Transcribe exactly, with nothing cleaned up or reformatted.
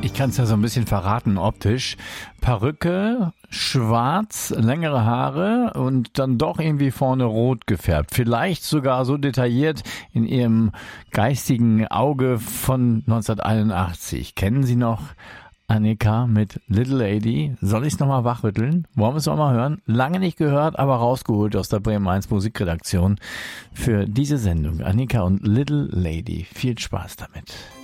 Ich kann es ja so ein bisschen verraten optisch. Perücke, schwarz, längere Haare und dann doch irgendwie vorne rot gefärbt. Vielleicht sogar so detailliert in ihrem geistigen Auge von neunzehnhunderteinundachtzig. Kennen Sie noch Annika mit Little Lady? Soll ich es nochmal wachrütteln? Wollen wir es nochmal hören? Lange nicht gehört, aber rausgeholt aus der Bremen eins Musikredaktion für diese Sendung. Annika und Little Lady. Viel Spaß damit.